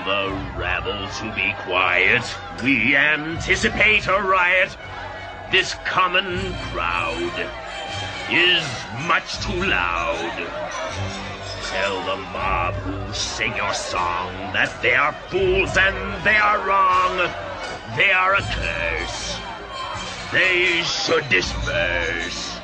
the rabble to be quiet. We anticipate a riot. This common crowd is much too loud. Tell the mob who sing your song that they are fools and they are wrong. They are a curse. They should disperse.